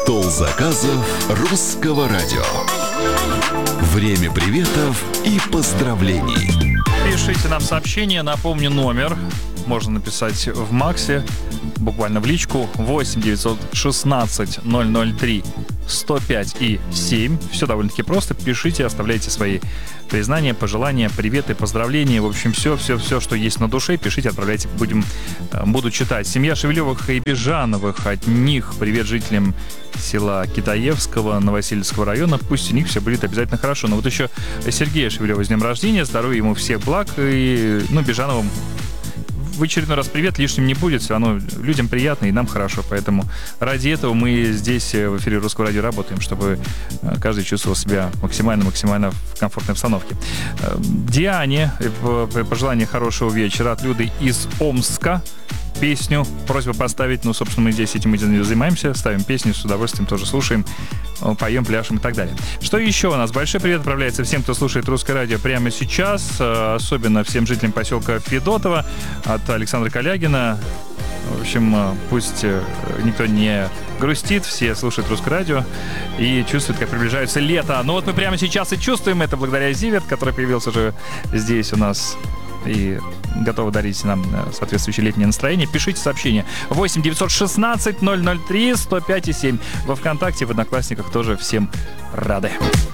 Стол заказов русского радио. Время приветов и поздравлений. Пишите нам сообщение, напомню, номер можно написать в Максе, буквально в личку, 8 916 003 105 и 7. Все довольно-таки просто. Пишите, оставляйте свои признания, пожелания, приветы, поздравления. В общем, все, что есть на душе, пишите, отправляйте. Буду читать. Семья Шевелевых и Бежановых. От них привет жителям села Китаевского Новосельского района. Пусть у них все будет обязательно хорошо. Но вот еще Сергея Шевелева с днем рождения. Здоровья ему, всех благ. И, Бежановым в очередной раз привет, лишним не будет, все равно людям приятно и нам хорошо, поэтому ради этого мы здесь в эфире Русского радио работаем, чтобы каждый чувствовал себя максимально в комфортной обстановке. Диане пожелание хорошего вечера от Люды из Омска. Песню просьба поставить, собственно, мы здесь этим занимаемся, ставим песню, с удовольствием тоже слушаем, поем, пляшем и так далее. Что еще у нас? Большой привет отправляется всем, кто слушает Русское радио прямо сейчас, особенно всем жителям поселка Федотово от Александра Калягина. В общем, пусть никто не грустит, все слушают Русское радио и чувствуют, как приближается лето. Мы прямо сейчас и чувствуем это благодаря Зивет, который появился уже здесь у нас и готовы дарить нам соответствующее летнее настроение. Пишите сообщения 8 916 003 105 и 7. Во ВКонтакте, в Одноклассниках тоже всем рады.